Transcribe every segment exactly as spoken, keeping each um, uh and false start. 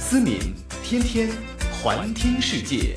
思敏，天天环听世界。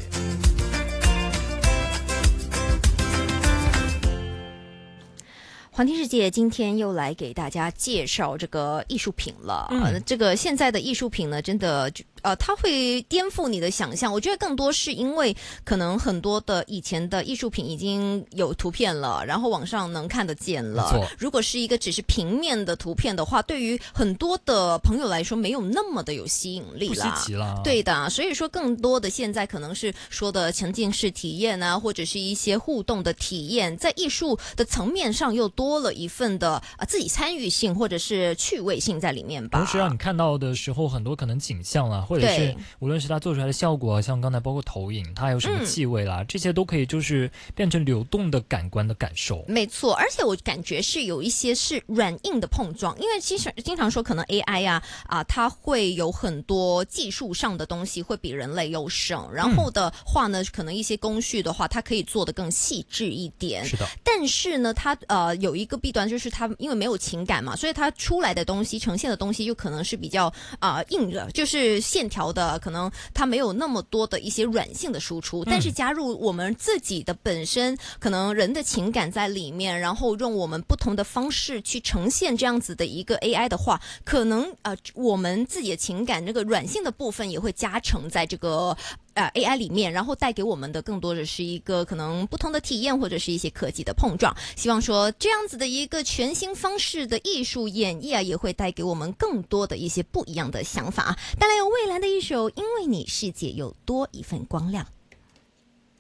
环听世界今天又来给大家介绍这个艺术品了。 嗯呃、这个现在的艺术品呢，真的呃，它会颠覆你的想象。我觉得更多是因为可能很多的以前的艺术品已经有图片了，然后网上能看得见了。如果是一个只是平面的图片的话，对于很多的朋友来说没有那么的有吸引力啦。 不稀奇啦。 对的，所以说更多的现在可能是说的沉浸式体验啊，或者是一些互动的体验，在艺术的层面上又多了一份的呃自己参与性或者是趣味性在里面吧。 同时让你看到的时候，很多可能景象啦，或者是无论是它做出来的效果，像刚才包括投影，它有什么气味啦、嗯，这些都可以就是变成流动的感官的感受。 没错，而且我感觉是有一些是软硬的碰撞，因为其实经常说可能 A I 啊啊，它会有很多技术上的东西会比人类优胜，然后的话呢，嗯、可能一些工序的话，它可以做得更细致一点。 是的， 但是呢，它呃有一个弊端，就是它因为没有情感嘛，所以它出来的东西呈现的东西就可能是比较啊、呃、硬的，就是线条的，可能它没有那么多的一些软性的输出。但是加入我们自己的本身可能人的情感在里面，然后用我们不同的方式去呈现这样子的一个 A I 的话，可能呃我们自己的情感这个软性的部分也会加成在这个呃 A I 里面，然后带给我们的更多的是一个可能不同的体验，或者是一些科技的碰撞。希望说这样子的一个全新方式的艺术演绎啊，也会带给我们更多的一些不一样的想法啊。带来有蔚蓝的一首《因为你世界有多一份光亮》。